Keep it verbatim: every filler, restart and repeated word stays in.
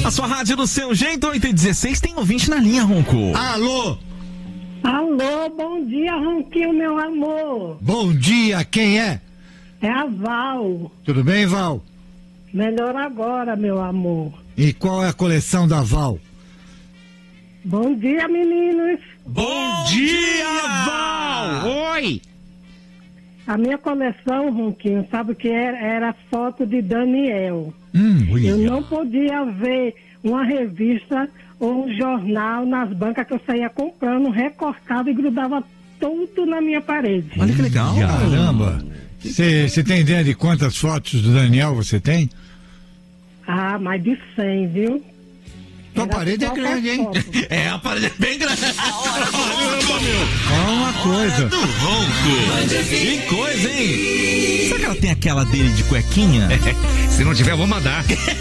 A sua rádio do seu jeito, oito e dezesseis, tem ouvinte na linha, Ronco. Alô? Alô, bom dia, Ronquinho, meu amor. Bom dia, quem é? É a Val. Tudo bem, Val? Melhor agora, meu amor. E qual é a coleção da Val? Bom dia, meninos. Bom dia, Val! Oi! A minha coleção, Ronquinho, sabe o que era? Era foto de Daniel. Hum, Eu não podia ver uma revista ou um jornal nas bancas que eu saía comprando, recortava e grudava tudo na minha parede. Olha que legal. Caramba! Você tem ideia de quantas fotos do Daniel você tem? Ah, mais de cem, viu? Tua Era parede é só grande, hein? foto. É, a parede é bem grande. Caramba, meu. Fala uma coisa. Do Ronco. Que coisa, hein? Será que ela tem aquela dele de cuequinha? Se não tiver, eu vou mandar.